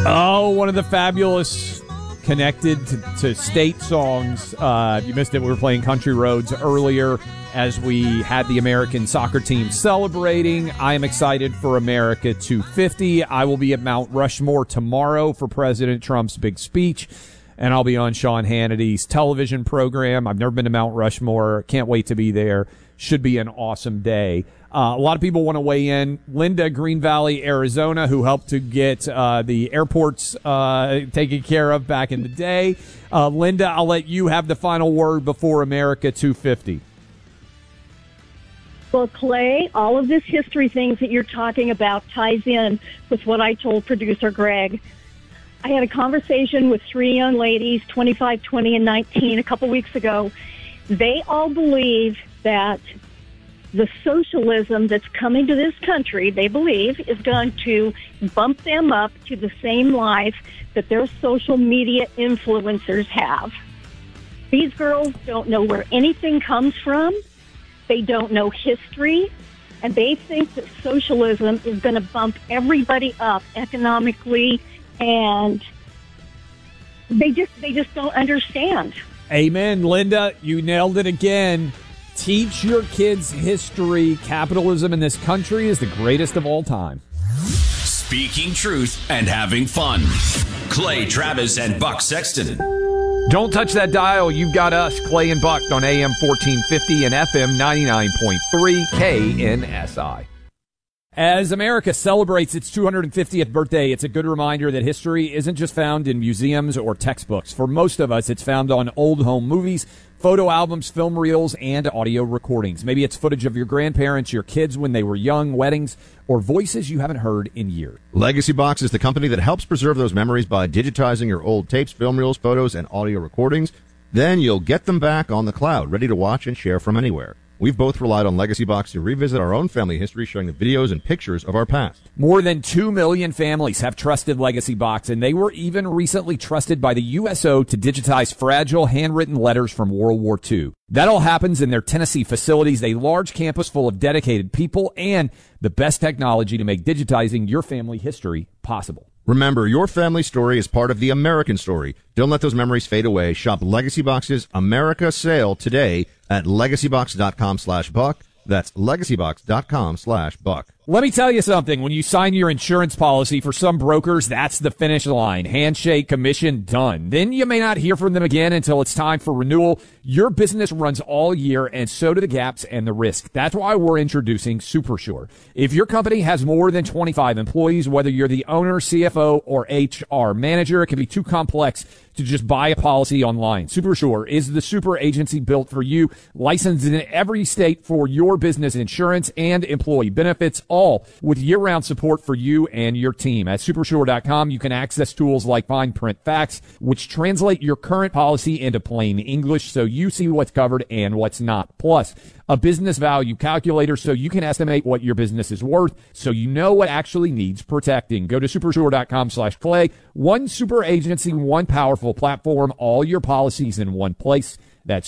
Oh, one of the fabulous connected to state songs. If you missed it, we were playing Country Roads earlier as we had the American soccer team celebrating. I am excited for America 250. I will be at Mount Rushmore tomorrow for President Trump's big speech, and I'll be on Sean Hannity's television program. I've never been to Mount Rushmore. Can't wait to be there. Should be an awesome day. A lot of people want to weigh in. Linda, Green Valley, Arizona, who helped to get the airports taken care of back in the day. Linda, I'll let you have the final word before America 250. Well, Clay, all of this history things that you're talking about ties in with what I told producer Greg. I had a conversation with 3 young ladies, 25, 20, and 19, a couple weeks ago. They all believe that the socialism that's coming to this country, they believe, is going to bump them up to the same life that their social media influencers have. These girls don't know where anything comes from. They don't know history. And they think that socialism is going to bump everybody up economically, and they just don't understand. Amen, Linda. You nailed it again. Teach your kids history. Capitalism in this country is the greatest of all time. Speaking truth and having fun. Clay Travis and Buck Sexton. Don't touch that dial. You've got us, Clay and Buck, on AM 1450 and FM 99.3 KNSI. As America celebrates its 250th birthday, it's a good reminder that history isn't just found in museums or textbooks. For most of us, it's found on old home movies, photo albums, film reels, and audio recordings. Maybe it's footage of your grandparents, your kids when they were young, weddings, or voices you haven't heard in years. Legacy Box is the company that helps preserve those memories by digitizing your old tapes, film reels, photos, and audio recordings. Then you'll get them back on the cloud, ready to watch and share from anywhere. We've both relied on Legacy Box to revisit our own family history, showing the videos and pictures of our past. More than 2 million families have trusted Legacy Box, and they were even recently trusted by the USO to digitize fragile handwritten letters from World War II. That all happens in their Tennessee facilities, a large campus full of dedicated people and the best technology to make digitizing your family history possible. Remember, your family story is part of the American story. Don't let those memories fade away. Shop Legacy Box's America sale today at legacybox.com/buck. That's legacybox.com/buck. Let me tell you something. When you sign your insurance policy, for some brokers, that's the finish line. Handshake, commission, done. Then you may not hear from them again until it's time for renewal. Your business runs all year, and so do the gaps and the risk. That's why we're introducing SuperSure. If your company has more than 25 employees, whether you're the owner, CFO, or HR manager, it can be too complex to just buy a policy online. SuperSure is the super agency built for you, licensed in every state for your business insurance and employee benefits, all with year-round support for you and your team. At supersure.com, you can access tools like Fine Print Facts, which translate your current policy into plain English so you see what's covered and what's not. Plus, a business value calculator so you can estimate what your business is worth so you know what actually needs protecting. Go to supersure.com/Clay. One super agency, one powerful platform, all your policies in one place. That's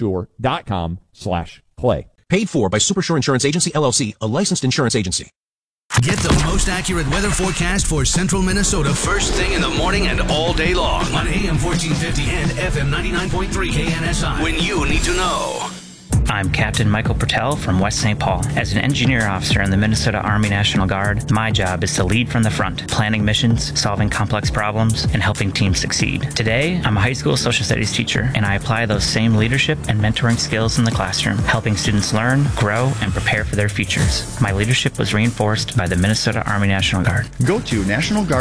supersure.com/Clay. Paid for by Supersure Insurance Agency, LLC, a licensed insurance agency. Get the most accurate weather forecast for central Minnesota first thing in the morning and all day long on AM 1450 and FM 99.3 KNSI. When you need to know. I'm Captain Michael Pertel from West St. Paul. As an engineer officer in the Minnesota Army National Guard, my job is to lead from the front, planning missions, solving complex problems, and helping teams succeed. Today, I'm a high school social studies teacher, and I apply those same leadership and mentoring skills in the classroom, helping students learn, grow, and prepare for their futures. My leadership was reinforced by the Minnesota Army National Guard. Go to National Guard